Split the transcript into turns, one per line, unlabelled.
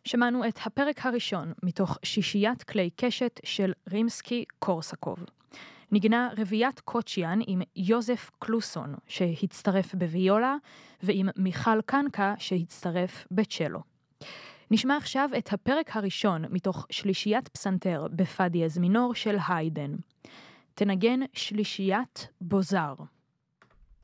שמענו את הפרק הראשון מתוך שישיית כלי קשת של רימסקי קורסקוב. נגנה רביית קוצ'יאן עם יוזף קלוסון שהצטרף בוויולה ועם מיכל קנקה שהצטרף בצ'לו. נשמע עכשיו את הפרק הראשון מתוך שלישיית פסנתר בפא דיאז מינור של היידן. תנגן שלישיית בוזר.